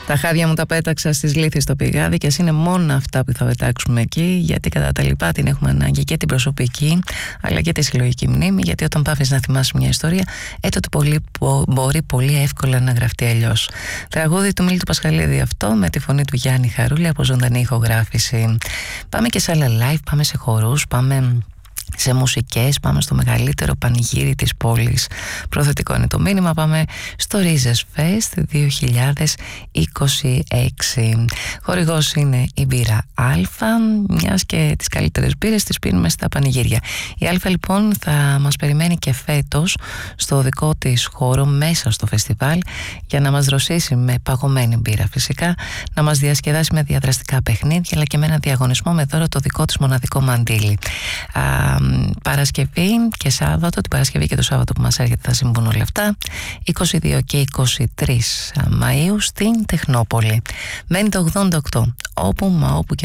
Τα χάδια μου τα πέταξα στις λύθεις στο πηγάδι και ας είναι μόνο αυτά που θα πετάξουμε εκεί, γιατί κατά τα λοιπά την έχουμε ανάγκη και την προσωπική αλλά και τη συλλογική μνήμη, γιατί όταν πάβεις να θυμάσαι μια ιστορία, τότε μπορεί πολύ εύκολα να γραφτεί αλλιώς. Τραγούδι του Μίλτου Πασχαλίδη αυτό, με τη φωνή του Γιάννη Χαρούλη από ζωντανή ηχογράφηση. Πάμε και σε άλλα live, πάμε σε χορούς, πάμε σε μουσικές, πάμε στο μεγαλύτερο πανηγύρι της πόλης. Προθετικό είναι το μήνυμα. Πάμε στο Ρίζες Fest 2026. Χορηγός είναι η μπύρα Αλφα, μιας και τις καλύτερες μπύρες τις πίνουμε στα πανηγύρια. Η Αλφα λοιπόν θα μας περιμένει και φέτος στο δικό της χώρο μέσα στο φεστιβάλ για να μας δροσίσει με παγωμένη μπύρα φυσικά, να μας διασκεδάσει με διαδραστικά παιχνίδια αλλά και με ένα διαγωνισμό με δώρο το δικό της μοναδικό μαντίλι. Παρασκευή και Σάββατο, την Παρασκευή και το Σάββατο που μας έρχεται θα συμβούν όλα αυτά, 22 και 23 Μαΐου στην Τεχνόπολη. Μένει το 88, όπου και